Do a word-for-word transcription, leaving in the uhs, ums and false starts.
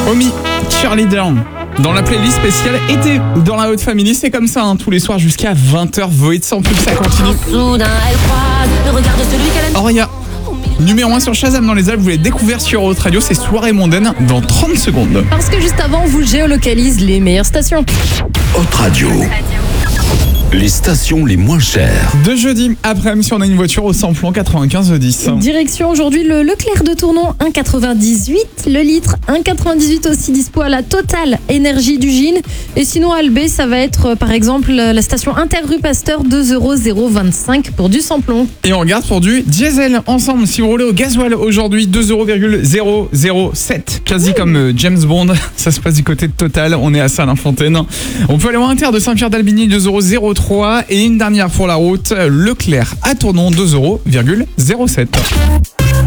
Omi, Cheerleader. Dans la playlist spéciale été dans la Haute Family, c'est comme ça, hein, tous les soirs jusqu'à vingt heures. Void sans plus, ça continue. Soudain, elle croise le regard de celui qu'elle aime. Auria, numéro un sur Shazam dans les Alpes, vous l'avez découvert sur Haute Radio, c'est Soirée mondaine dans trente secondes. Parce que juste avant, on vous géolocalise les meilleures stations. Haute Radio. Les stations les moins chères. De jeudi après-midi, si on a une voiture au samplon quatre-vingt-quinze dix. Direction aujourd'hui le Leclerc de Tournon, un virgule quatre-vingt-dix-huit le litre, un virgule quatre-vingt-dix-huit aussi dispo à la Total Énergie du Gine. Et sinon à Albé, ça va être par exemple la station Inter rue Pasteur, deux euros zéro vingt-cinq pour du samplon. Et on regarde pour du diesel ensemble. Si vous roulez au gasoil aujourd'hui, deux euros zéro zéro sept, quasi comme euh, James Bond. Ça se passe du côté de Total, on est à Salins-Fontaine. On peut aller voir Inter de Saint-Pierre-d'Albigny, deux euros zéro trois. Et une dernière pour la route, Leclerc à Tournon, deux euros zéro sept.